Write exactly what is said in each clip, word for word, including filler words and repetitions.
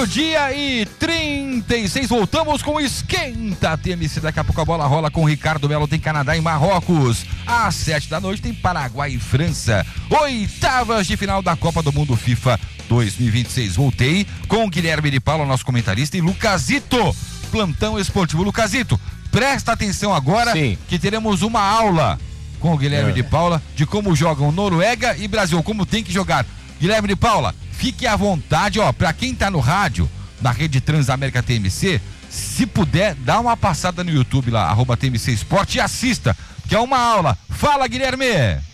Meio-dia e trinta e seis, voltamos com o Esquenta T M C. Daqui a pouco a bola rola com o Ricardo Melo. Tem Canadá e Marrocos. Às sete da noite tem Paraguai e França. Oitavas de final da Copa do Mundo FIFA dois mil e vinte e seis. Voltei com o Guilherme de Paula, nosso comentarista, e Lucasito, plantão esportivo. Lucasito, presta atenção agora. Sim. Que teremos uma aula com o Guilherme é. de Paula de como jogam Noruega e Brasil, como tem que jogar. Guilherme de Paula, fique à vontade, ó, pra quem tá no rádio, na rede Transamérica T M C, se puder, dá uma passada no YouTube lá, arroba T M C Esporte, e assista, que é uma aula. Fala, Guilherme!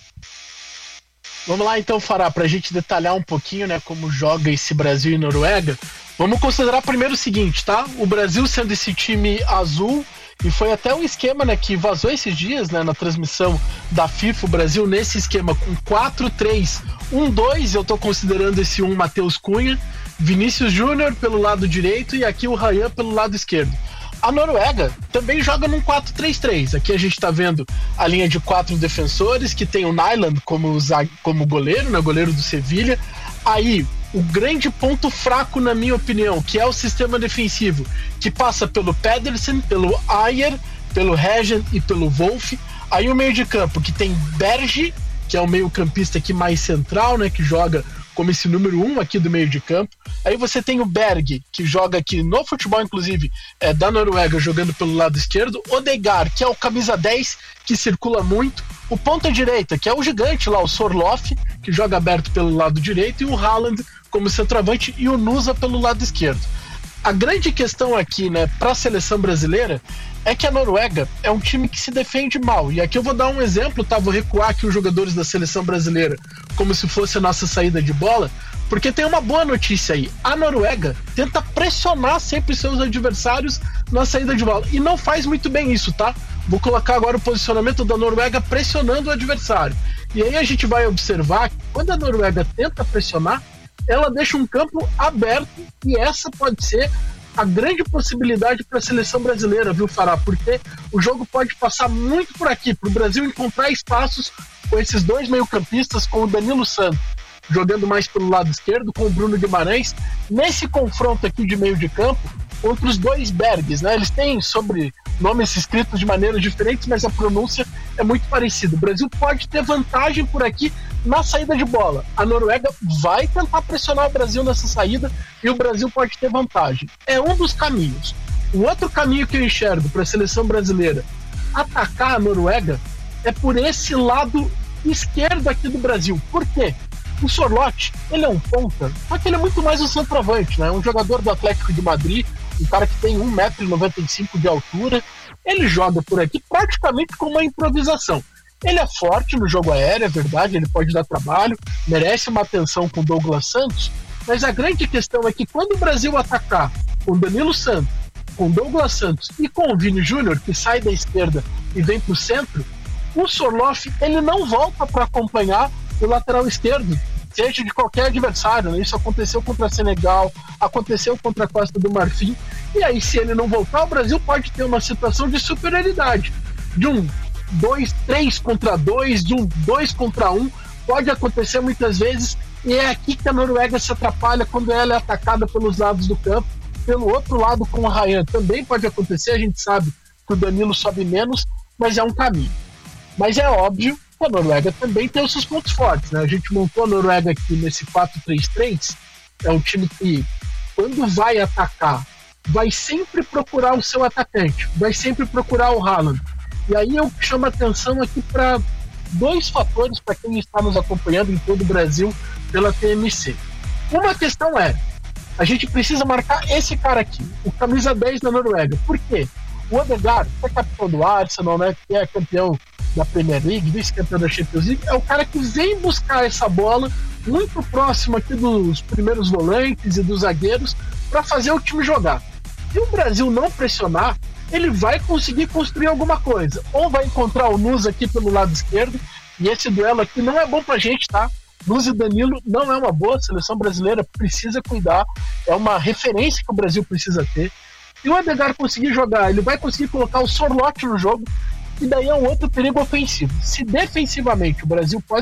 Vamos lá então, Fará, pra gente detalhar um pouquinho, né, como joga esse Brasil e Noruega. Vamos considerar primeiro o seguinte, tá? O Brasil sendo esse time azul, e foi até um esquema, né, que vazou esses dias, né, na transmissão da FIFA, o Brasil nesse esquema com quatro três um dois, eu tô considerando esse um Matheus Cunha, Vinícius Júnior pelo lado direito e aqui o Ryan pelo lado esquerdo. A Noruega também joga num quatro três três, aqui a gente tá vendo a linha de quatro defensores, que tem o Nyland como, como goleiro, né, goleiro do Sevilha. Aí, o grande ponto fraco, na minha opinião, que é o sistema defensivo, que passa pelo Pedersen, pelo Ayer, pelo Regent e pelo Wolf. Aí o meio de campo, que tem Berge, que é o meio campista aqui mais central, né, que joga como esse número um aqui do meio de campo. Aí você tem o Berg, que joga aqui no futebol, inclusive, é, da Noruega, jogando pelo lado esquerdo. Odegaard, que é o camisa dez, que circula muito. O ponta direita, que é o gigante lá, o Sorloth, que joga aberto pelo lado direito. E o Haaland como centroavante e o Nusa pelo lado esquerdo. A grande questão aqui, né, para a seleção brasileira é que a Noruega é um time que se defende mal. E aqui eu vou dar um exemplo, tá? Vou recuar aqui os jogadores da seleção brasileira como se fosse a nossa saída de bola, porque tem uma boa notícia aí. A Noruega tenta pressionar sempre seus adversários na saída de bola. E não faz muito bem isso, tá? Vou colocar agora o posicionamento da Noruega pressionando o adversário. E aí a gente vai observar que quando a Noruega tenta pressionar, ela deixa um campo aberto, e essa pode ser a grande possibilidade para a seleção brasileira, viu, Fará? Porque o jogo pode passar muito por aqui, para o Brasil encontrar espaços com esses dois meio-campistas, com o Danilo Santos jogando mais pelo lado esquerdo, com o Bruno Guimarães, nesse confronto aqui de meio de campo, contra os dois Bergs, né? Eles têm sobrenomes escritos de maneiras diferentes, mas a pronúncia é muito parecida. O Brasil pode ter vantagem por aqui na saída de bola. A Noruega vai tentar pressionar o Brasil nessa saída e o Brasil pode ter vantagem. É um dos caminhos. O outro caminho que eu enxergo para a seleção brasileira atacar a Noruega é por esse lado esquerdo aqui do Brasil. Por quê? O Sorloth, ele é um ponta, só que ele é muito mais um centroavante, né? Um jogador do Atlético de Madrid, um cara que tem um metro e noventa e cinco de altura. Ele joga por aqui praticamente com uma improvisação. Ele é forte no jogo aéreo, é verdade, ele pode dar trabalho, merece uma atenção com o Douglas Santos, mas a grande questão é que quando o Brasil atacar com Danilo Santos, com Douglas Santos e com o Vini Júnior, que sai da esquerda e vem para o centro, o Sorloth, ele não volta para acompanhar o lateral esquerdo, seja de qualquer adversário, né? Isso aconteceu contra Senegal, aconteceu contra a Costa do Marfim, e aí se ele não voltar, o Brasil pode ter uma situação de superioridade, de um dois, três contra dois, de um dois contra um, pode acontecer muitas vezes, e é aqui que a Noruega se atrapalha quando ela é atacada pelos lados do campo. Pelo outro lado, com o Ryan, também pode acontecer, a gente sabe que o Danilo sobe menos, mas é um caminho. Mas é óbvio que a Noruega também tem os seus pontos fortes, né? A gente montou a Noruega aqui nesse quatro três três, é um time que, quando vai atacar, vai sempre procurar o seu atacante, vai sempre procurar o Haaland. E aí eu chamo a atenção aqui para dois fatores para quem está nos acompanhando em todo o Brasil pela T M C. Uma questão é, a gente precisa marcar esse cara aqui, o camisa dez da Noruega. Por quê? O Odegaard, que é capitão do Arsenal, né, que é campeão da Premier League, vice-campeão da Champions League, é o cara que vem buscar essa bola muito próximo aqui dos primeiros volantes e dos zagueiros para fazer o time jogar. Se o Brasil não pressionar, ele vai conseguir construir alguma coisa. Ou vai encontrar o Nusa aqui pelo lado esquerdo, e esse duelo aqui não é bom pra gente, tá? Nusa e Danilo não é uma boa, a seleção brasileira precisa cuidar, é uma referência que o Brasil precisa ter. Se o Odegaard conseguir jogar, ele vai conseguir colocar o Sorloth no jogo, e daí é um outro perigo ofensivo. Se defensivamente o Brasil pode